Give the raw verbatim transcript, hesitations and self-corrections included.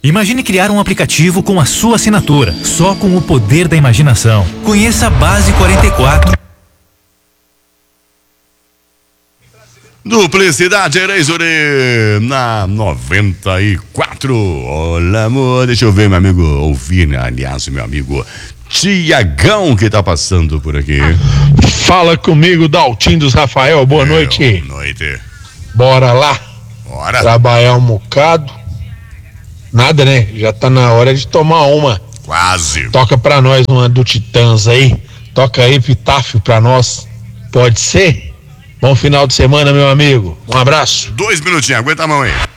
Imagine criar um aplicativo com a sua assinatura, só com o poder da imaginação. Conheça a Base quarenta e quatro. Duplicidade Erasure na noventa e quatro. Olha, amor, deixa eu ver, meu amigo ouvir, né? Aliás, meu amigo Tiagão que tá passando por aqui. Fala comigo, Daltinho dos Rafael, boa Meu, noite. Boa noite. Bora lá. Bora. Trabalhar um bocado. Nada, né? Já tá na hora de tomar uma. Quase. Toca pra nós uma do Titãs aí. Toca aí, Epitáfio pra nós. Pode ser? Bom final de semana, meu amigo. Um abraço. Dois minutinhos, aguenta a mão aí.